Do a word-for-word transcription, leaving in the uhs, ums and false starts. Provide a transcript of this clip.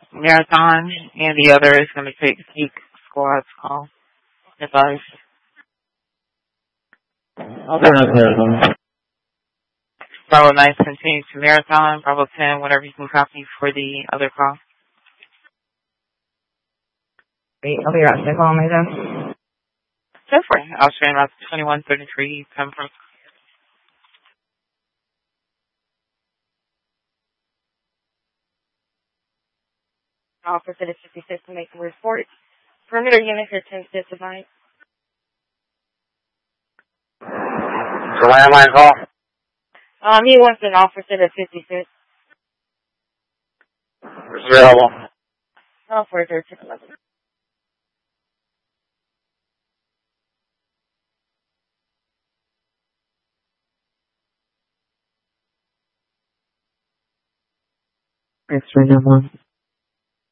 Marathon, and the other is going to take Geek Squad's call. Advice. Okay. Bravo nine continues to Marathon. Bravo ten, whatever you can copy for the other call. Wait, I'll be right back. Call me then. Go for it. Austrian about twenty-one thirty-three, come from. Officer to fifty-six to make a report. Perimeter unit here, ten specified. So landline call? Um, he wants an officer to fifty-six. Available. Oh, for thirteen eleven. X-ray number one.